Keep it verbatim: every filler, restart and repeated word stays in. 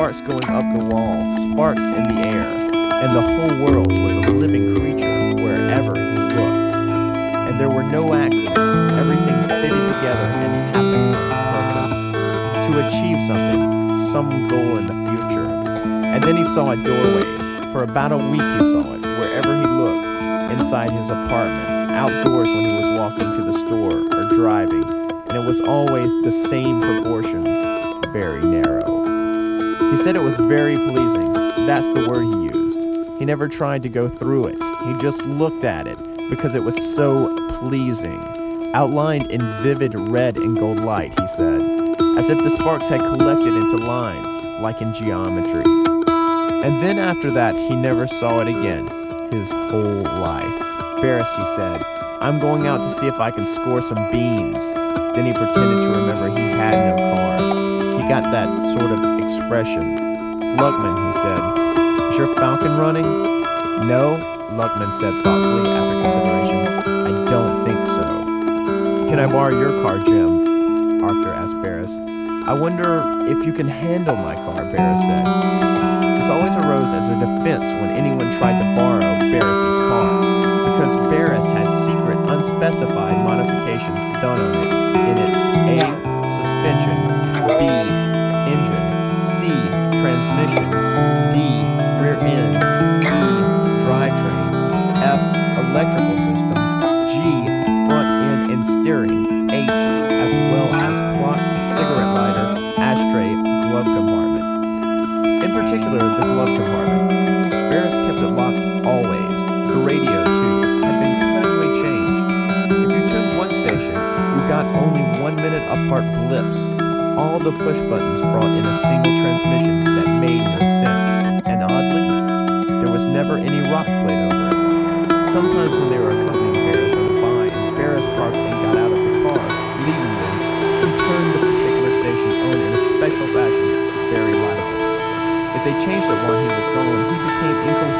sparks going up the wall, sparks in the air, and the whole world was a living creature wherever he looked. And there were no accidents. Everything fitted together and happened on purpose to achieve something, some goal in the future. And then he saw a doorway. For about a week he saw it, wherever he looked, inside his apartment, outdoors when he was walking to the store or driving, and it was always the same proportions, very narrow. He said it was very pleasing. That's the word he used. He never tried to go through it. He just looked at it because it was so pleasing. Outlined in vivid red and gold light, he said, as if the sparks had collected into lines, like in geometry. And then after that, he never saw it again, his whole life. Barris, he said, I'm going out to see if I can score some beans. Then he pretended to remember he had no car. He got that sort of expression. Luckman, he said, is your Falcon running? No, Luckman said thoughtfully after consideration. I don't think so. Can I borrow your car, Jim? Arthur asked Barris. I wonder if you can handle my car, Barris said. This always arose as a defense when anyone tried to borrow Barris's car, because Barris had secret, unspecified modifications done on it in its A. suspension, B. engine, C. transmission, D. rear end, E. drivetrain, F. electrical system, G. front end and steering, H. as well as clock, cigarette lighter, ashtray, glove compartment. In particular, the glove compartment. Barris kept it locked always. The radio, too, had been cunningly changed. If you tuned one station, you got only one minute apart blips. All the push buttons brought in a single transmission that made no sense. And oddly, there was never any rock played over it. Sometimes when they were accompanying Barris on the by and Barris parked and got out of the car, leaving them, he turned the particular station on in a special fashion, very loudly. If they changed it while he was gone, he became incoherent